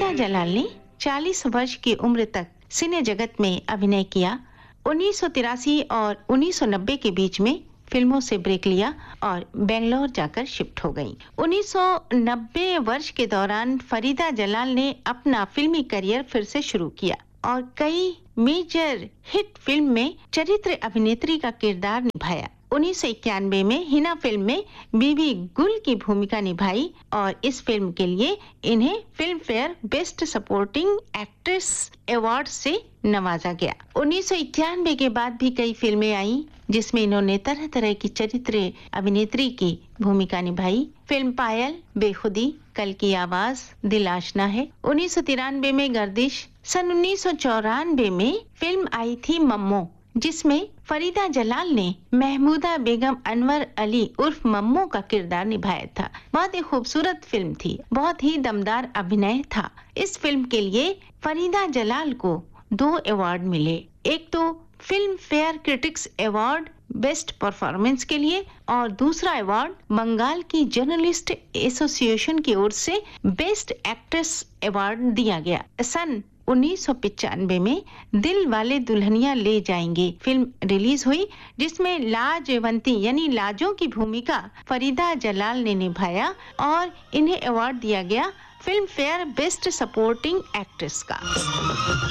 फरीदा जलाल ने 40 वर्ष की उम्र तक सिने जगत में अभिनय किया। 1983 और 1990 के बीच में फिल्मों से ब्रेक लिया और बेंगलोर जाकर शिफ्ट हो गईं। 1990 वर्ष के दौरान फरीदा जलाल ने अपना फिल्मी करियर फिर से शुरू किया और कई मेजर हिट फिल्म में चरित्र अभिनेत्री का किरदार निभाया। 1991 में हिना फिल्म में बीबी गुल की भूमिका निभाई और इस फिल्म के लिए इन्हें film fair best supporting actress award से नवाजा गया। 1991 के बाद भी कई फिल्में आईं जिसमें इन्होंने तरह तरह की चरित्र अभिनेत्री की भूमिका निभाई। फिल्म पायल, बेखुदी, कल की आवाज, दिल आशना है। 1993 में गर्दिश। सन 1994 में फिल्म आई थी मम्मो, जिसमें फरीदा जलाल ने महमूदा बेगम अनवर अली उर्फ मम्मो का किरदार निभाया था। बहुत ही खूबसूरत फिल्म थी, बहुत ही दमदार अभिनय था। इस फिल्म के लिए फरीदा जलाल को 2 अवार्ड मिले। एक तो film fair critics award best performance के लिए और दूसरा अवार्ड बंगाल की जर्नलिस्ट एसोसिएशन की ओर से बेस्ट एक्ट्रेस अवार्ड दिया गया। सन 1995 में दिल वाले दुल्हनिया ले जाएंगे फिल्म रिलीज हुई, जिसमें लाजवंती यानी लाजों की भूमिका फरीदा जलाल ने निभाया और इन्हें अवार्ड दिया गया film fair best supporting actress का।